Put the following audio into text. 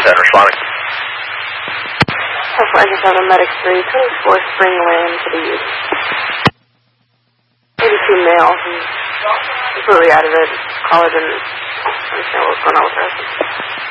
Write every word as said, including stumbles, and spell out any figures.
ten responding. I just have a medic three, twenty-four Spring Lane to the east. eighty-two male, he's completely out of it. College and understand what's going on with her.